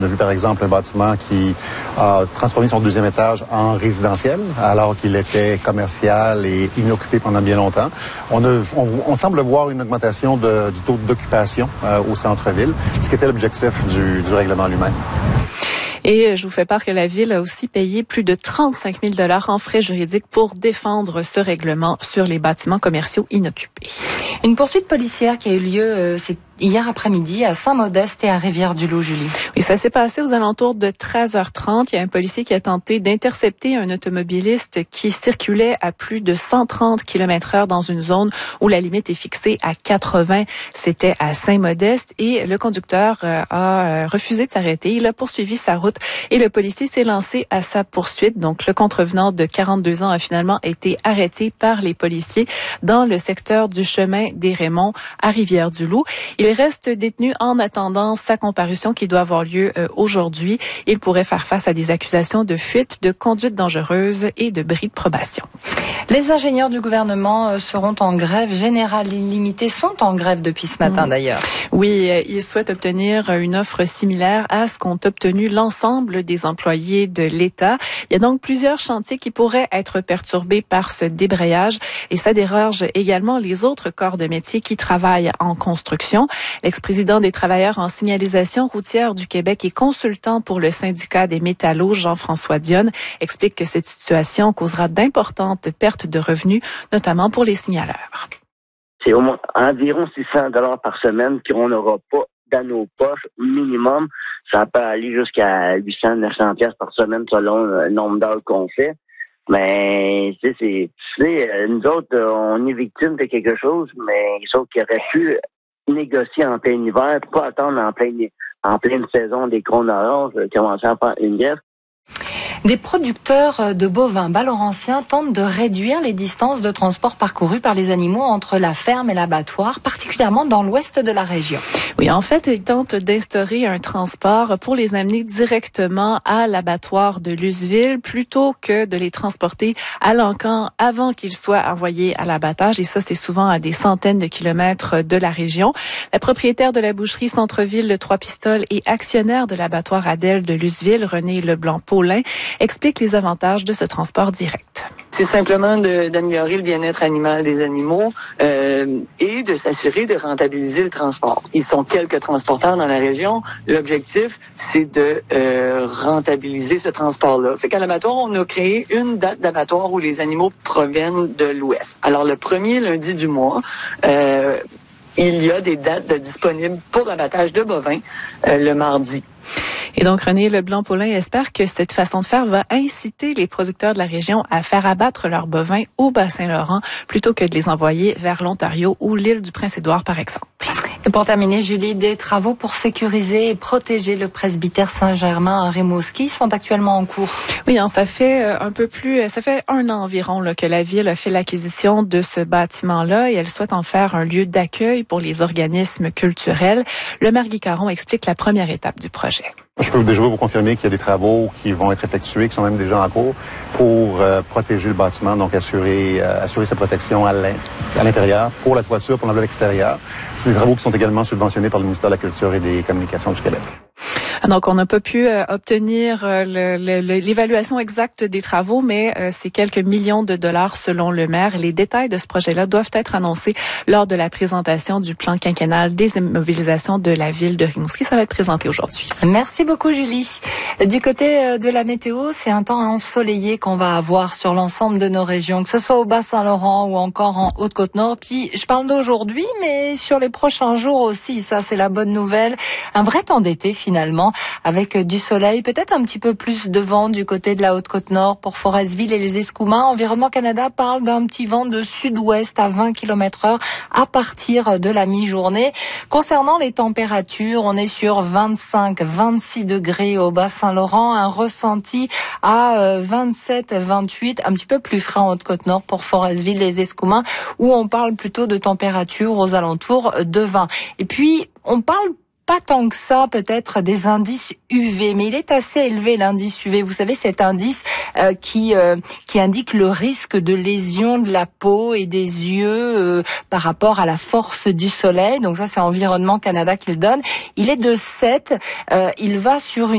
On a vu par exemple un bâtiment qui a transformé son deuxième étage en résidentiel alors qu'il était commercial et inoccupé pendant bien longtemps. On semble voir une augmentation du taux d'occupation au centre-ville, ce qui était l'objectif du règlement lui-même. Et je vous fais part que la Ville a aussi payé plus de 35 000 $ en frais juridiques pour défendre ce règlement sur les bâtiments commerciaux inoccupés. Une poursuite policière qui a eu lieu hier après-midi à Saint-Modeste et à Rivière-du-Loup, Julie. Oui, ça s'est passé aux alentours de 13h30. Il y a un policier qui a tenté d'intercepter un automobiliste qui circulait à plus de 130 km/h dans une zone où la limite est fixée à 80. C'était à Saint-Modeste et le conducteur a refusé de s'arrêter. Il a poursuivi sa route et le policier s'est lancé à sa poursuite. Donc, le contrevenant de 42 ans a finalement été arrêté par les policiers dans le secteur du chemin des Raymonds à Rivière-du-Loup. Il reste détenu en attendant sa comparution qui doit avoir lieu aujourd'hui. Il pourrait faire face à des accusations de fuite, de conduite dangereuse et de bris de probation. Les ingénieurs du gouvernement seront en grève générale illimitée, sont en grève depuis ce matin d'ailleurs. Oui, ils souhaitent obtenir une offre similaire à ce qu'ont obtenu l'ensemble des employés de l'État. Il y a donc plusieurs chantiers qui pourraient être perturbés par ce débrayage et ça dérange également les autres corps de métier qui travaillent en construction. L'ex-président des travailleurs en signalisation routière du Québec et consultant pour le syndicat des métallos, Jean-François Dionne, explique que cette situation causera d'importantes pertes de revenus, notamment pour les signaleurs. C'est au moins environ 600 $ par semaine qu'on n'aura pas dans nos poches minimum. Ça peut aller jusqu'à 800, 900 $ par semaine selon le nombre d'heures qu'on fait. Mais nous autres, on est victimes de quelque chose, mais sauf qu'il aurait pu négocier en plein hiver, pas attendre en pleine saison des crônes oranges, commencer à faire une grève. Des producteurs de bovins bas-laurentiens tentent de réduire les distances de transport parcourues par les animaux entre la ferme et l'abattoir, particulièrement dans l'ouest de la région. Oui, en fait, ils tentent d'instaurer un transport pour les amener directement à l'abattoir de Luceville plutôt que de les transporter à l'Encan avant qu'ils soient envoyés à l'abattage. Et ça, c'est souvent à des centaines de kilomètres de la région. La propriétaire de la boucherie Centre-Ville, le Trois-Pistoles, et actionnaire de l'abattoir Adèle de Luceville, René Leblanc-Paulin, explique les avantages de ce transport direct. C'est simplement d'améliorer le bien-être animal des animaux et de s'assurer de rentabiliser le transport. Ils sont quelques transporteurs dans la région. L'objectif, c'est de rentabiliser ce transport-là. Fait qu'à l'abattoir, on a créé une date d'abattoir où les animaux proviennent de l'Ouest. Alors, le premier lundi du mois, il y a des dates disponibles pour abattage de bovins le mardi. Et donc, René Leblanc-Paulin espère que cette façon de faire va inciter les producteurs de la région à faire abattre leurs bovins au Bas-Saint-Laurent plutôt que de les envoyer vers l'Ontario ou l'île du Prince-Édouard, par exemple. Et pour terminer, Julie, des travaux pour sécuriser et protéger le presbytère Saint-Germain à Rimouski sont actuellement en cours. Oui, ça fait ça fait 1 an environ que la Ville a fait l'acquisition de ce bâtiment-là et elle souhaite en faire un lieu d'accueil pour les organismes culturels. Le maire Guy Caron explique la première étape du projet. Je peux déjà vous confirmer qu'il y a des travaux qui vont être effectués, qui sont même déjà en cours, pour protéger le bâtiment, donc assurer sa protection à l'intérieur, pour la toiture, pour l'enveloppe extérieure. C'est des travaux qui sont également subventionnés par le ministère de la Culture et des Communications du Québec. Donc, on n'a pas pu obtenir l'évaluation exacte des travaux, mais c'est quelques millions de dollars selon le maire. Les détails de ce projet-là doivent être annoncés lors de la présentation du plan quinquennal des immobilisations de la ville de Rimouski. Ça va être présenté aujourd'hui. Merci beaucoup, Julie. Du côté de la météo, c'est un temps ensoleillé qu'on va avoir sur l'ensemble de nos régions, que ce soit au Bas-Saint-Laurent ou encore en Haute-Côte-Nord. Puis, je parle d'aujourd'hui, mais sur les prochains jours aussi, ça c'est la bonne nouvelle. Un vrai temps d'été finalement, avec du soleil, peut-être un petit peu plus de vent du côté de la Haute-Côte-Nord pour Forestville et les Escoumins. Environnement Canada parle d'un petit vent de sud-ouest à 20 km/h à partir de la mi-journée. Concernant les températures, on est sur 25-26 degrés au Bas-Saint-Laurent, un ressenti à 27-28, un petit peu plus frais en Haute-Côte-Nord pour Forestville, les Escoumins, où on parle plutôt de températures aux alentours de 20. Et puis, on parle pas tant que ça, peut-être des indices UV, mais il est assez élevé l'indice UV. Vous savez, cet indice qui indique le risque de lésion de la peau et des yeux par rapport à la force du soleil. Donc ça, c'est Environnement Canada qui le donne. Il est de 7. Il va sur